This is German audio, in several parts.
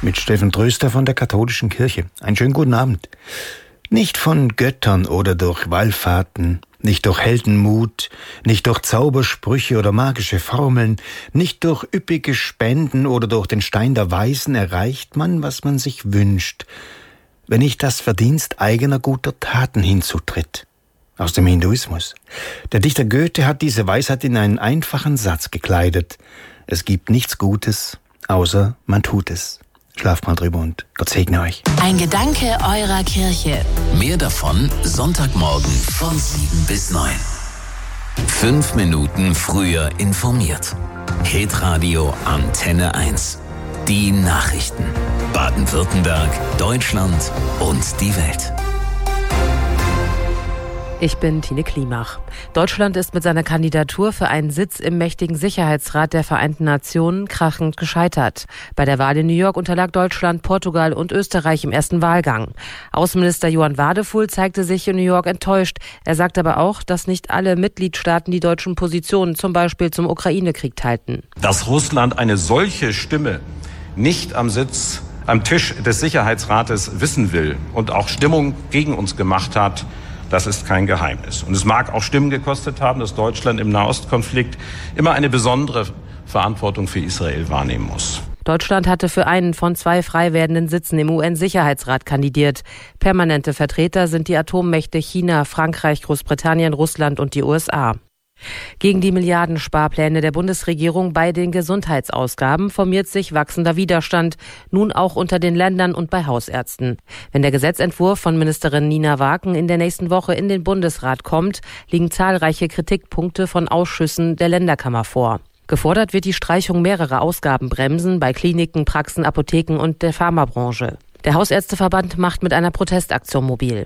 mit Steffen Tröster von der Katholischen Kirche. Einen schönen guten Abend. Nicht von Göttern oder durch Wallfahrten, nicht durch Heldenmut, nicht durch Zaubersprüche oder magische Formeln, nicht durch üppige Spenden oder durch den Stein der Weisen erreicht man, was man sich wünscht, wenn nicht das Verdienst eigener guter Taten hinzutritt. Aus dem Hinduismus. Der Dichter Goethe hat diese Weisheit in einen einfachen Satz gekleidet. Es gibt nichts Gutes, außer man tut es. Schlaft mal drüber und Gott segne euch. Ein Gedanke eurer Kirche. Mehr davon Sonntagmorgen von 7 bis 9. 5 Minuten früher informiert. Hitradio Antenne 1. Die Nachrichten. Baden-Württemberg, Deutschland und die Welt. Ich bin Tine Klimach. Deutschland ist mit seiner Kandidatur für einen Sitz im mächtigen Sicherheitsrat der Vereinten Nationen krachend gescheitert. Bei der Wahl in New York unterlag Deutschland, Portugal und Österreich im ersten Wahlgang. Außenminister Johann Wadefuhl zeigte sich in New York enttäuscht. Er sagte aber auch, dass nicht alle Mitgliedstaaten die deutschen Positionen zum Beispiel zum Ukraine-Krieg teilten. Dass Russland eine solche Stimme nicht am Tisch des Sicherheitsrates wissen will und auch Stimmung gegen uns gemacht hat, das ist kein Geheimnis. Und es mag auch Stimmen gekostet haben, dass Deutschland im Nahostkonflikt immer eine besondere Verantwortung für Israel wahrnehmen muss. Deutschland hatte für einen von 2 frei werdenden Sitzen im UN-Sicherheitsrat kandidiert. Permanente Vertreter sind die Atommächte China, Frankreich, Großbritannien, Russland und die USA. Gegen die Milliardensparpläne der Bundesregierung bei den Gesundheitsausgaben formiert sich wachsender Widerstand, nun auch unter den Ländern und bei Hausärzten. Wenn der Gesetzentwurf von Ministerin Nina Waken in der nächsten Woche in den Bundesrat kommt, liegen zahlreiche Kritikpunkte von Ausschüssen der Länderkammer vor. Gefordert wird die Streichung mehrerer Ausgabenbremsen bei Kliniken, Praxen, Apotheken und der Pharmabranche. Der Hausärzteverband macht mit einer Protestaktion mobil.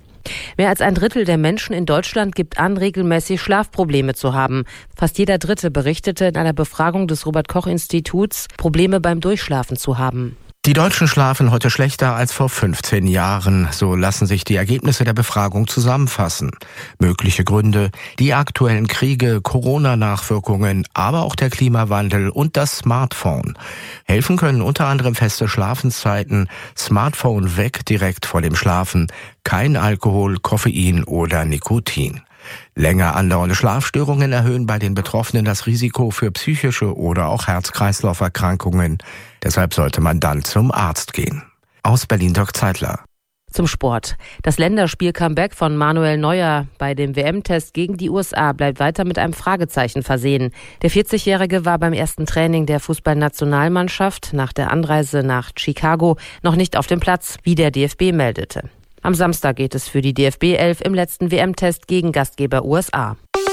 Mehr als ein Drittel der Menschen in Deutschland gibt an, regelmäßig Schlafprobleme zu haben. Fast jeder Dritte berichtete in einer Befragung des Robert-Koch-Instituts, Probleme beim Durchschlafen zu haben. Die Deutschen schlafen heute schlechter als vor 15 Jahren. So lassen sich die Ergebnisse der Befragung zusammenfassen. Mögliche Gründe: die aktuellen Kriege, Corona-Nachwirkungen, aber auch der Klimawandel und das Smartphone. Helfen können unter anderem feste Schlafenszeiten, Smartphone weg direkt vor dem Schlafen, kein Alkohol, Koffein oder Nikotin. Länger andauernde Schlafstörungen erhöhen bei den Betroffenen das Risiko für psychische oder auch Herz-Kreislauf-Erkrankungen. Deshalb sollte man dann zum Arzt gehen. Aus Berlin Dirk Zeitler. Zum Sport. Das Länderspiel-Comeback von Manuel Neuer bei dem WM-Test gegen die USA bleibt weiter mit einem Fragezeichen versehen. Der 40-Jährige war beim ersten Training der Fußballnationalmannschaft nach der Anreise nach Chicago noch nicht auf dem Platz, wie der DFB meldete. Am Samstag geht es für die DFB 11 im letzten WM-Test gegen Gastgeber USA.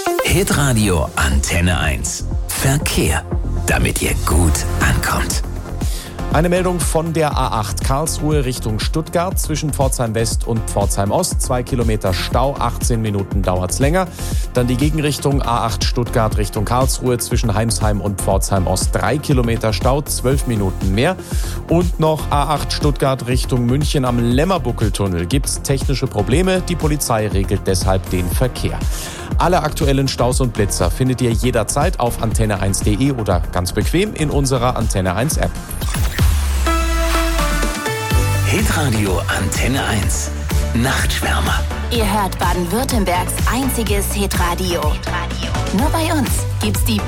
Hitradio Antenne 1. Verkehr, damit ihr gut ankommt. Eine Meldung von der A8 Karlsruhe Richtung Stuttgart zwischen Pforzheim West und Pforzheim Ost. 2 Kilometer Stau, 18 Minuten dauert's länger. Dann die Gegenrichtung A8 Stuttgart Richtung Karlsruhe zwischen Heimsheim und Pforzheim Ost. 3 Kilometer Stau, 12 Minuten mehr. Und noch A8 Stuttgart Richtung München am Lämmerbuckeltunnel gibt's technische Probleme. Die Polizei regelt deshalb den Verkehr. Alle aktuellen Staus und Blitzer findet ihr jederzeit auf antenne1.de oder ganz bequem in unserer Antenne 1 App. Hitradio Antenne 1. Nachtschwärmer. Ihr hört Baden-Württembergs einziges Hitradio. Nur bei uns gibt's die